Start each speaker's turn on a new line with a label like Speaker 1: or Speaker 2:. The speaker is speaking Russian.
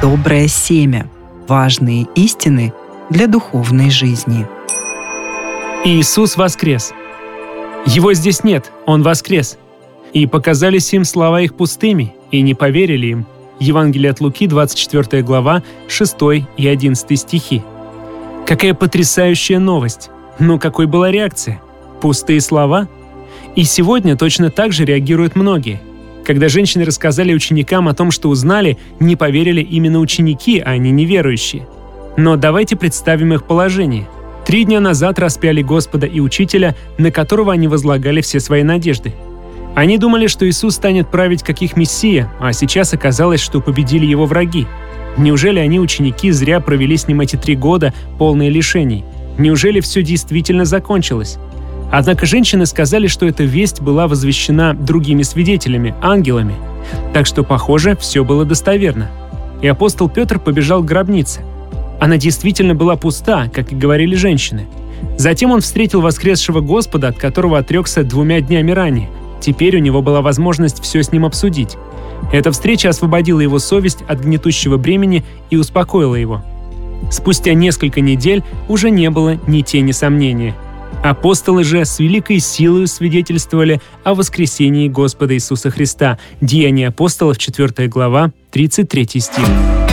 Speaker 1: доброе семя, важные истины для духовной жизни.
Speaker 2: Иисус воскрес. Его здесь нет, Он воскрес. И показались им слова их пустыми, и не поверили им. Евангелие от Луки, 24 глава, 6 и 11 стихи. Какая потрясающая новость! Но какой была реакция? Пустые слова? И сегодня точно так же реагируют многие. Когда женщины рассказали ученикам о том, что узнали, не поверили именно ученики, а не неверующие. Но давайте представим их положение. 3 дня назад распяли Господа и Учителя, на которого они возлагали все свои надежды. Они думали, что Иисус станет править как их Мессия, а сейчас оказалось, что победили его враги. Неужели они, ученики, зря провели с ним эти 3 года, полные лишений? Неужели все действительно закончилось? Однако женщины сказали, что эта весть была возвещена другими свидетелями, ангелами. Так что, похоже, все было достоверно. И апостол Петр побежал к гробнице. Она действительно была пуста, как и говорили женщины. Затем он встретил воскресшего Господа, от которого отрекся 2 днями ранее. Теперь у него была возможность все с ним обсудить. Эта встреча освободила его совесть от гнетущего бремени и успокоила его. Спустя несколько недель уже не было ни тени сомнения. Апостолы же с великой силой свидетельствовали о воскресении Господа Иисуса Христа. Деяния апостолов, 4 глава, 33 стих.